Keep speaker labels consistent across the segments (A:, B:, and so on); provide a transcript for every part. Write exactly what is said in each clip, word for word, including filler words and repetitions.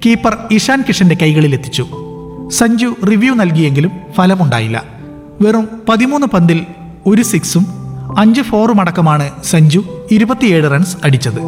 A: Keeper Ishan കിഷന്റെ കൈകളിലെത്തിച്ചു. Sanju review നൽകിയെങ്കിലും ഫലമുണ്ടായില്ല. വെറും പതിമൂന്ന് പന്തിൽ ഒരു സിക്സും അഞ്ച് ഫോറും അടക്കമാണ് സഞ്ജു ഇരുപത്തിയേഴ് റൺസ് അടിച്ചത്.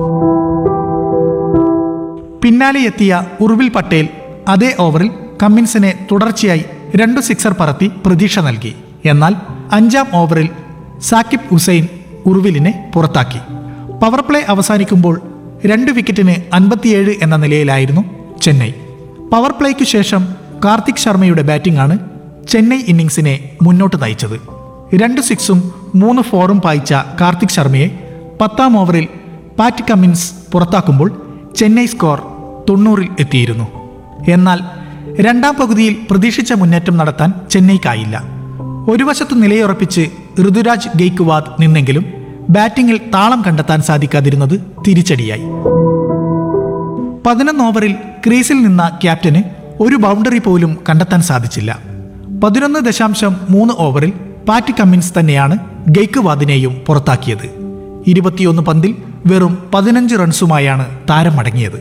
A: പിന്നാലെ എത്തിയ ഉർവിൽ പട്ടേൽ അതേ ഓവറിൽ കമ്മിൻസിനെ തുടർച്ചയായി രണ്ടു സിക്സർ പറത്തി പ്രതീക്ഷ നൽകി. എന്നാൽ അഞ്ചാം ഓവറിൽ സാക്കിബ് ഹുസൈൻ ഉർവിലിനെ പുറത്താക്കി. പവർ പ്ലേ അവസാനിക്കുമ്പോൾ രണ്ട് വിക്കറ്റിന് അൻപത്തിയേഴ് എന്ന നിലയിലായിരുന്നു ചെന്നൈ. പവർ പ്ലേക്കു ശേഷം കാർത്തിക് ശർമ്മയുടെ ബാറ്റിംഗാണ് ചെന്നൈ ഇന്നിംഗ്സിനെ മുന്നോട്ട് നയിച്ചത്. രണ്ട് സിക്സും മൂന്ന് ഫോറും പായിച്ച കാർത്തിക് ശർമ്മയെ പത്താം ഓവറിൽ പാറ്റ് കമ്മിൻസ് പുറത്താക്കുമ്പോൾ ചെന്നൈ സ്കോർ തൊണ്ണൂറിൽ എത്തിയിരുന്നു. എന്നാൽ രണ്ടാം പകുതിയിൽ പ്രതീക്ഷിച്ച മുന്നേറ്റം നടത്താൻ ചെന്നൈക്കായില്ല. ഒരു വശത്തു നിലയുറപ്പിച്ച് ഋതുരാജ് ഗെയ്ക്വാദ് നിന്നെങ്കിലും ബാറ്റിംഗിൽ താളം കണ്ടെത്താൻ സാധിക്കാതിരുന്നത് തിരിച്ചടിയായി. പതിനൊന്ന് ഓവറിൽ ക്രീസിൽ നിന്ന ക്യാപ്റ്റന് ഒരു ബൗണ്ടറി പോലും കണ്ടെത്താൻ സാധിച്ചില്ല. പതിനൊന്ന് ദശാംശം മൂന്ന് ഓവറിൽ പാറ്റ് കമ്മിൻസ് തന്നെയാണ് ഗെയ്ക്വാദിനെയും പുറത്താക്കിയത്. ഇരുപത്തിയൊന്ന് പന്തിൽ വെറും പതിനഞ്ച് റൺസുമായാണ് താരം മടങ്ങിയത്.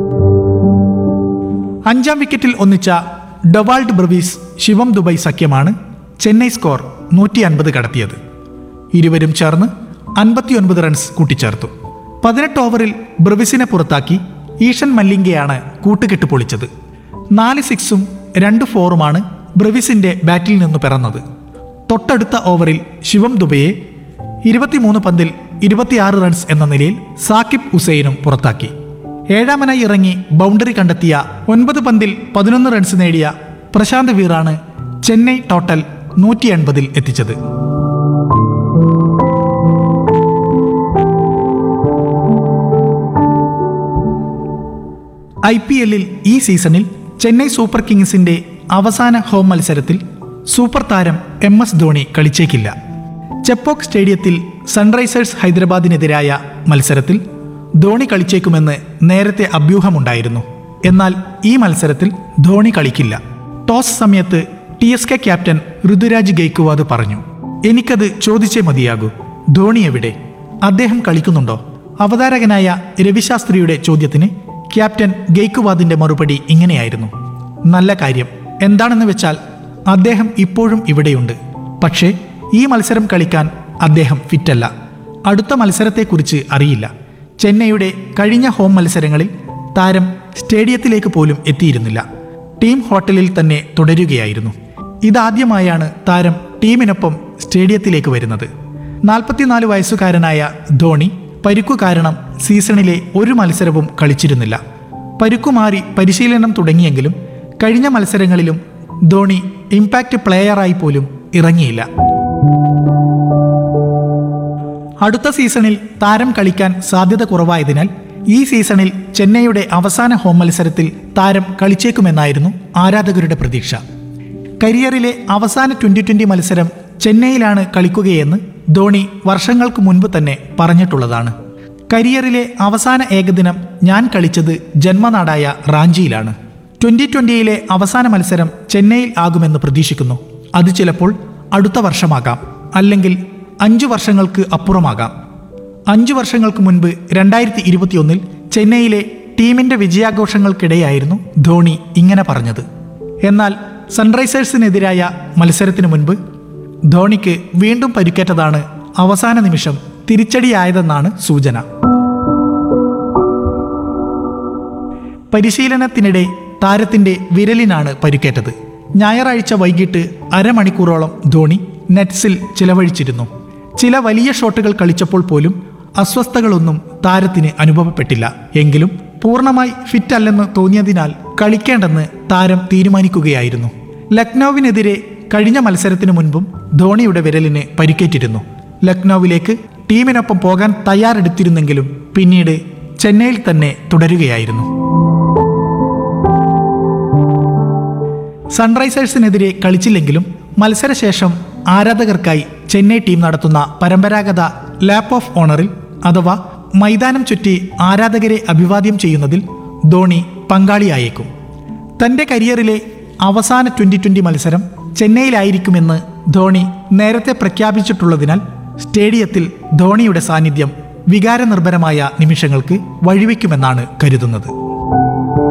A: അഞ്ചാം വിക്കറ്റിൽ ഒന്നിച്ച ഡൊവാൾഡ് ബ്രവീസ് ശിവം ദുബൈ സഖ്യമാണ് ചെന്നൈ സ്കോർ നൂറ്റി അൻപത് കടത്തിയത്. ഇരുവരും ചേർന്ന് അൻപത്തിയൊൻപത് റൺസ് കൂട്ടിച്ചേർത്തു. പതിനെട്ട് ഓവറിൽ ബ്രവിസിനെ പുറത്താക്കി ഈഷൻ മല്ലിംഗയാണ് കൂട്ടുകെട്ട് പൊളിച്ചത്. നാല് സിക്സും രണ്ട് ഫോറുമാണ് ബ്രവിസിന്റെ ബാറ്റിൽ നിന്ന് പിറന്നത്. തൊട്ടടുത്ത ഓവറിൽ ശിവം ദുബൈയെ ഇരുപത്തിമൂന്ന് പന്തിൽ ഇരുപത്തിയാറ് റൺസ് എന്ന നിലയിൽ സാക്കിബ് ഹുസൈനും പുറത്താക്കി. ഏഴാമനായി ഇറങ്ങി ബൗണ്ടറി കണ്ടെത്തിയ ഒൻപത് പന്തിൽ പതിനൊന്ന് റൺസ് നേടിയ പ്രശാന്ത് വീറാണ് ചെന്നൈ ടോട്ടൽ നൂറ്റി എൺപതിൽ എത്തിച്ചത്. ഐ പി എല്ലിൽ ഈ സീസണിൽ ചെന്നൈ സൂപ്പർ കിങ്സിന്റെ അവസാന ഹോം മത്സരത്തിൽ സൂപ്പർ താരം എം എസ് ധോണി കളിച്ചേക്കില്ല. ചെപ്പോക്ക് സ്റ്റേഡിയത്തിൽ സൺറൈസേഴ്സ് ഹൈദരാബാദിനെതിരായ മത്സരത്തിൽ ധോണി കളിച്ചേക്കുമെന്ന് നേരത്തെ അഭ്യൂഹമുണ്ടായിരുന്നു. എന്നാൽ ഈ മത്സരത്തിൽ ധോണി കളിക്കില്ല. ടോസ് സമയത്ത് T S K captain Ruturaj Gaikwad പറഞ്ഞു, എനിക്കത് ചോദിച്ചേ മതിയാകൂ, ധോണി എവിടെ, അദ്ദേഹം കളിക്കുന്നുണ്ടോ? അവതാരകനായ രവിശാസ്ത്രിയുടെ ചോദ്യത്തിന് ക്യാപ്റ്റൻ ഗെയ്ക്വാദിന്റെ മറുപടി ഇങ്ങനെയായിരുന്നു, നല്ല കാര്യം, എന്താണെന്ന് വെച്ചാൽ അദ്ദേഹം ഇപ്പോഴും ഇവിടെയുണ്ട്, പക്ഷേ ഈ മത്സരം കളിക്കാൻ അദ്ദേഹം ഫിറ്റല്ല. അടുത്ത മത്സരത്തെക്കുറിച്ച് അറിയില്ല. ചെന്നൈയുടെ കഴിഞ്ഞ ഹോം മത്സരങ്ങളിൽ താരം സ്റ്റേഡിയത്തിലേക്ക് പോലും എത്തിയിരുന്നില്ല. ടീം ഹോട്ടലിൽ തന്നെ തുടരുകയായിരുന്നു. ഇതാദ്യമായാണ് താരം ടീമിനൊപ്പം സ്റ്റേഡിയത്തിലേക്ക് വരുന്നത്. നാൽപ്പത്തിനാല് വയസ്സുകാരനായ ധോണി പരിക്കു കാരണം സീസണിലെ ഒരു മത്സരവും കളിച്ചിരുന്നില്ല. പരുക്കുമാറി പരിശീലനം തുടങ്ങിയെങ്കിലും കഴിഞ്ഞ മത്സരങ്ങളിലും ധോണി ഇമ്പാക്റ്റ് പ്ലെയറായി പോലും ഇറങ്ങിയില്ല. അടുത്ത സീസണിൽ താരം കളിക്കാൻ സാധ്യത കുറവായതിനാൽ ഈ സീസണിൽ ചെന്നൈയുടെ അവസാന ഹോം മത്സരത്തിൽ താരം കളിച്ചേക്കുമെന്നായിരുന്നു ആരാധകരുടെ പ്രതീക്ഷ. കരിയറിലെ അവസാന ട്വന്റി ട്വന്റി മത്സരം ചെന്നൈയിലാണ് കളിക്കുകയെന്ന് ധോണി വർഷങ്ങൾക്ക് മുൻപ് തന്നെ പറഞ്ഞിട്ടുള്ളതാണ്. കരിയറിലെ അവസാന ഏകദിനം ഞാൻ കളിച്ചത് ജന്മനാടായ റാഞ്ചിയിലാണ്. ട്വന്റി ട്വന്റിയിലെ അവസാന മത്സരം ചെന്നൈയിൽ ആകുമെന്ന് പ്രതീക്ഷിക്കുന്നു. അത് ചിലപ്പോൾ അടുത്ത വർഷമാകാം, അല്ലെങ്കിൽ അഞ്ചു വർഷങ്ങൾക്ക് അപ്പുറമാകാം. അഞ്ചു വർഷങ്ങൾക്ക് മുൻപ് രണ്ടായിരത്തി ഇരുപത്തിയൊന്നിൽ ചെന്നൈയിലെ ടീമിന്റെ വിജയാഘോഷങ്ങൾക്കിടെയായിരുന്നു ധോണി ഇങ്ങനെ പറഞ്ഞത്. എന്നാൽ സൺറൈസേഴ്സിനെതിരായ മത്സരത്തിന് മുൻപ് ധോണിക്ക് വീണ്ടും പരിക്കേറ്റതാണ് അവസാന നിമിഷം തിരിച്ചടിയായതെന്നാണ് സൂചന. പരിശീലനത്തിനിടെ താരത്തിന്റെ വിരലിനാണ് പരിക്കേറ്റത്. ഞായറാഴ്ച വൈകിട്ട് അരമണിക്കൂറോളം ധോണി നെറ്റ്സിൽ ചിലവഴിച്ചിരുന്നു. ചില വലിയ ഷോട്ടുകൾ കളിച്ചപ്പോൾ പോലും അസ്വസ്ഥതകളൊന്നും താരത്തിന് അനുഭവപ്പെട്ടില്ല. എങ്കിലും പൂർണ്ണമായി ഫിറ്റ് അല്ലെന്ന് തോന്നിയതിനാൽ കളിക്കേണ്ടെന്ന് താരം തീരുമാനിക്കുകയായിരുന്നു. ലക്നൌവിനെതിരെ കഴിഞ്ഞ മത്സരത്തിനു മുൻപും ധോണിയുടെ വിരലിന് പരിക്കേറ്റിരുന്നു. ലക്നൌവിലേക്ക് ടീമിനൊപ്പം പോകാൻ തയ്യാറെടുത്തിരുന്നെങ്കിലും പിന്നീട് ചെന്നൈയിൽ തന്നെ തുടരുകയായിരുന്നു. സൺറൈസേഴ്സിനെതിരെ കളിച്ചില്ലെങ്കിലും മത്സരശേഷം ആരാധകർക്കായി ചെന്നൈ ടീം നടത്തുന്ന പരമ്പരാഗത ലാപ്പ് ഓഫ് ഓണറിൽ അഥവാ മൈതാനം ചുറ്റി ആരാധകരെ അഭിവാദ്യം ചെയ്യുന്നതിൽ ധോണി പങ്കാളിയായേക്കും. തന്റെ കരിയറിലെ അവസാന ട്വന്റി ട്വന്റി മത്സരം ചെന്നൈയിലായിരിക്കുമെന്ന് ധോണി നേരത്തെ പ്രഖ്യാപിച്ചിട്ടുള്ളതിനാൽ സ്റ്റേഡിയത്തിൽ ധോണിയുടെ സാന്നിധ്യം വികാരനിർഭരമായ നിമിഷങ്ങൾക്ക് വഴിവെക്കുമെന്നാണ് കരുതുന്നത്.